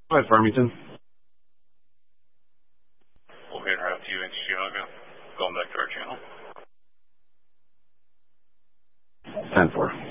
Go ahead, Farmington. We'll hit route 2 into Geauga. Going back to our channel. 10-4.